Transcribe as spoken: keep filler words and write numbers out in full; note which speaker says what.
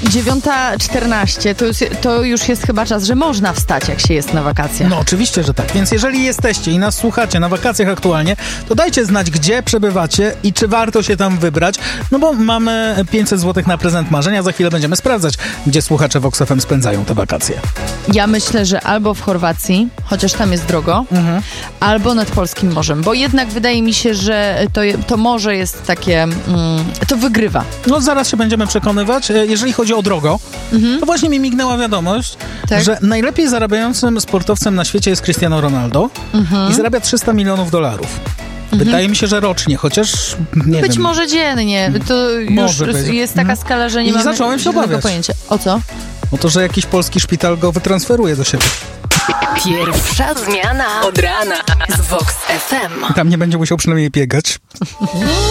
Speaker 1: dziewiąta czternaście, to, jest, to już jest chyba czas, że można wstać, jak się jest na wakacjach.
Speaker 2: No oczywiście, że tak. Więc jeżeli jesteście i nas słuchacie na wakacjach aktualnie, to dajcie znać, gdzie przebywacie i czy warto się tam wybrać, no bo mamy pięćset złotych na prezent marzenia. Za chwilę będziemy sprawdzać, gdzie słuchacze Vox F M spędzają te wakacje.
Speaker 1: Ja myślę, że albo w Chorwacji, chociaż tam jest drogo, mhm. albo nad polskim morzem, bo jednak wydaje mi się, że to, to morze jest takie, mm, to wygrywa.
Speaker 2: No zaraz się będziemy przekonywać. Jeżeli chodzi o drogo, mhm. to właśnie mi mignęła wiadomość, tak? że najlepiej zarabiającym sportowcem na świecie jest Cristiano Ronaldo mhm. i zarabia trzysta milionów dolarów. Mhm. Wydaje mi się, że rocznie, chociaż nie
Speaker 1: Być
Speaker 2: wiem.
Speaker 1: może dziennie. To już jest taka skala, że nie
Speaker 2: I
Speaker 1: mamy
Speaker 2: zacząłem się obawiać.
Speaker 1: pojęcia. O co?
Speaker 2: O to, że jakiś polski szpital go wytransferuje do siebie.
Speaker 3: Pierwsza zmiana od rana z Vox F M.
Speaker 2: Tam nie będzie musiał przynajmniej biegać.